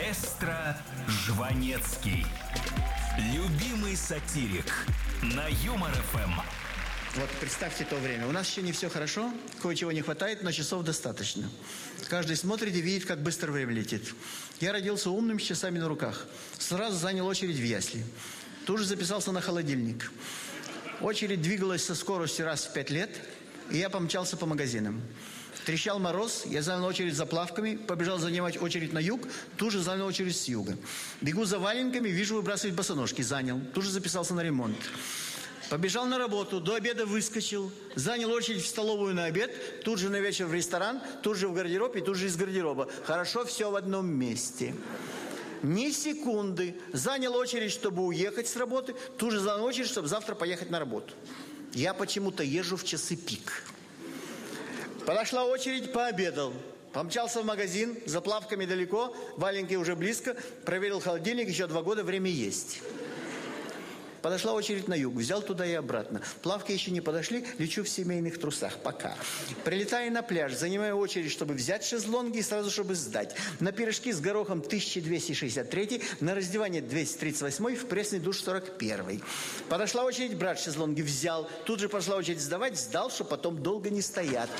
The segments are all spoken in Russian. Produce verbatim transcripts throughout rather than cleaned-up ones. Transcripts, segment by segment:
Маэстро Жванецкий. Любимый сатирик на Юмор эф эм. Вот представьте то время. У нас еще не все хорошо, кое-чего не хватает, но часов достаточно. Каждый смотрит и видит, как быстро время летит. Я родился умным, с часами на руках. Сразу занял очередь в ясли. Тут же записался на холодильник. Очередь двигалась со скоростью раз в пять лет, и я помчался по магазинам. Трещал мороз, я занял очередь за плавками, побежал занимать очередь на юг, тут же занял очередь с юга. Бегу за валенками, вижу выбрасывать босоножки, занял, тут же записался на ремонт. Побежал на работу, до обеда выскочил, занял очередь в столовую на обед, тут же на вечер в ресторан, тут же в гардероб и тут же из гардероба. Хорошо, все в одном месте. Ни секунды. Занял очередь, чтобы уехать с работы, тут же занял очередь, чтобы завтра поехать на работу. Я почему-то езжу в часы пик. Подошла очередь, пообедал. Помчался в магазин, за плавками далеко, валенки уже близко, проверил холодильник, еще два года, время есть. Подошла очередь на юг, взял туда и обратно. Плавки еще не подошли, лечу в семейных трусах, пока. Прилетаю на пляж, занимаю очередь, чтобы взять шезлонги и сразу, чтобы сдать. На пирожки с горохом тысяча двести шестьдесят три, на раздевание двести тридцать восемь, в пресный душ сорок один. Подошла очередь брать шезлонги, взял. Тут же пошла очередь сдавать, сдал, что потом долго не стоят.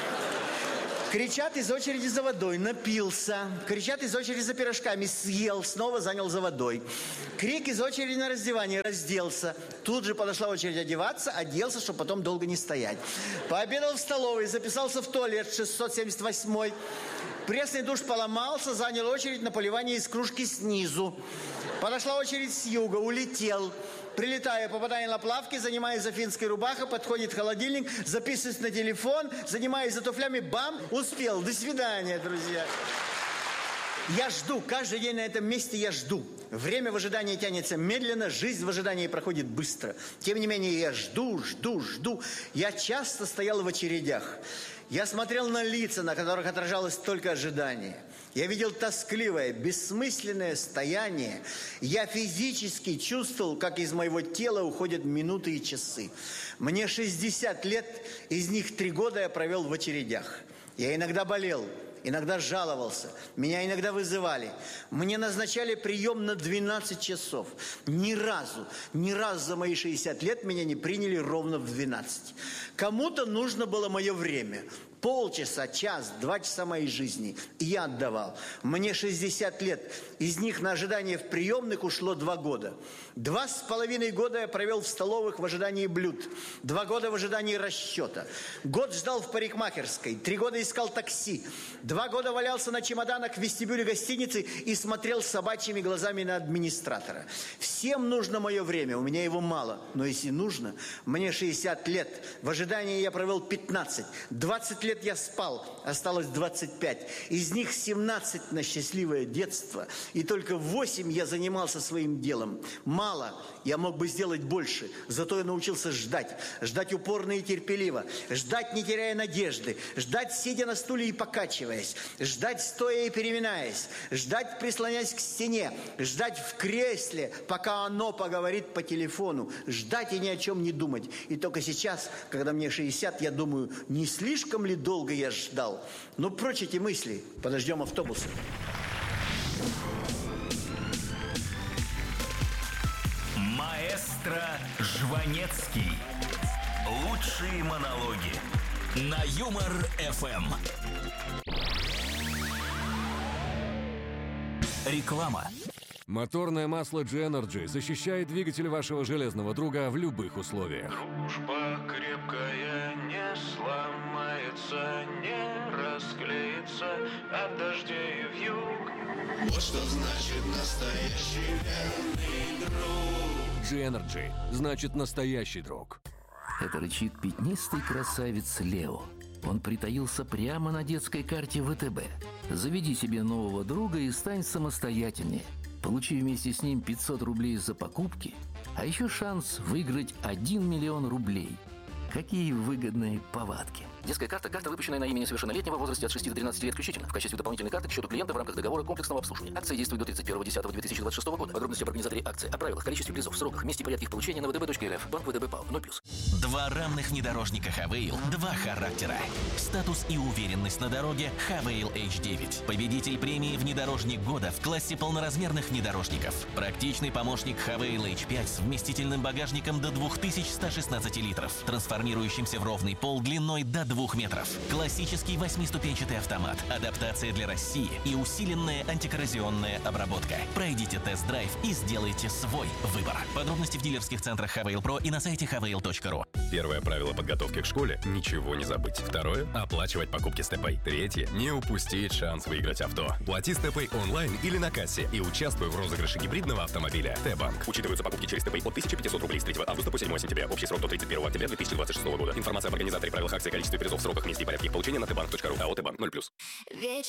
Кричат из очереди за водой, напился. Кричат из очереди за пирожками, съел, снова занял за водой. Крик из очереди на раздевание, разделся. Тут же подошла очередь одеваться, оделся, чтобы потом долго не стоять. Пообедал в столовой, записался в туалет шестьсот семьдесят восемь. Пресный душ поломался, занял очередь на поливание из кружки снизу. Подошла очередь с юга, улетел. Прилетаю, попадаю на плавки, занимаюсь за финской рубахой, подходит холодильник, записываюсь на телефон, занимаюсь за туфлями, бам, успел. До свидания, друзья. Я жду, каждый день на этом месте я жду. Время в ожидании тянется медленно, жизнь в ожидании проходит быстро. Тем не менее, я жду, жду, жду. Я часто стоял в очередях. Я смотрел на лица, на которых отражалось только ожидание. Я видел тоскливое, бессмысленное стояние. Я физически чувствовал, как из моего тела уходят минуты и часы. Мне шестьдесят лет, из них три года я провел в очередях. Я иногда болел, иногда жаловался, меня иногда вызывали. Мне назначали прием на двенадцать часов. Ни разу, ни разу за мои шестьдесят лет меня не приняли ровно в двенадцать. Кому-то нужно было мое время. Полчаса, час, два часа моей жизни. И я отдавал. Мне шестьдесят лет. Из них на ожидание в приемных ушло два года. Два с половиной года я провел в столовых в ожидании блюд. Два года в ожидании расчета. Год ждал в парикмахерской. Три года искал такси. Два года валялся на чемоданах в вестибюле гостиницы и смотрел собачьими глазами на администратора. Всем нужно мое время. У меня его мало. Но если нужно, мне шестьдесят лет. В ожидании я провел пятнадцать. двадцать лет я спал, осталось двадцать пять. Из них семнадцать на счастливое детство. И только восемь я занимался своим делом. Мало, я мог бы сделать больше. Зато я научился ждать. Ждать упорно и терпеливо. Ждать, не теряя надежды. Ждать, сидя на стуле и покачиваясь. Ждать, стоя и переминаясь. Ждать, прислонясь к стене. Ждать в кресле, пока оно поговорит по телефону. Ждать и ни о чем не думать. И только сейчас, когда мне шестьдесят, я думаю, не слишком ли долго я ждал. Но прочь эти мысли. Подождем автобуса. Маэстро Жванецкий. Лучшие монологи на Юмор эф эм. Реклама. Моторное масло G-Energy защищает двигатель вашего железного друга в любых условиях. Дружба крепкая не сломается, не расклеится от дождей вьюг. Вот что значит настоящий верный друг. G-Energy значит настоящий друг. Это рычит пятнистый красавец Лео. Он притаился прямо на детской карте вэ тэ бэ. Заведи себе нового друга и стань самостоятельнее. Получи вместе с ним пятьсот рублей за покупки, а еще шанс выиграть один миллион рублей. Какие выгодные повадки! Детская карта – карта, выпущенная на имя несовершеннолетнего в возрасте от шести до тринадцати лет включительно, в качестве дополнительной карты к счету клиента в рамках договора комплексного обслуживания. Акция действует до тридцать первого десятого две тысячи двадцать шестого года. Подробности об организаторе акции, о правилах, количестве призов, сроках, месте и порядке их получения на вэ дэ бэ точка эр эф. Банк вэ дэ бэ ПАО. ноль плюс. Два равных внедорожника Хавейл, два характера. Статус и уверенность на дороге Хавейл эйч девять. Победитель премии «Внедорожник года» в классе полноразмерных внедорожников. Практичный помощник Хавейл эйч пять с вместительным багажником до две тысячи сто шестнадцать литров, трансформирующимся в ровный пол длиной до двух метров. Классический восьмиступенчатый автомат, адаптация для России и усиленная антикоррозионная обработка. Пройдите тест-драйв и сделайте свой выбор. Подробности в дилерских центрах Хавейл Про и на сайте хавейл точка ру. Первое правило подготовки к школе – ничего не забыть. Второе – оплачивать покупки с ТЭПой. Третье – не упустить шанс выиграть авто. Плати с ТЭПой онлайн или на кассе и участвуй в розыгрыше гибридного автомобиля. Т-банк. Учитываются покупки через ТЭПой от тысяча пятьсот рублей с третьего августа по седьмое сентября. Общий срок до тридцать первого октября две тысячи двадцать шестого года. Информация об организаторе, правилах акции, количестве призов, сроках, месте и порядке их получения на тэ банк точка ру. АО «Т-банк» ноль плюс.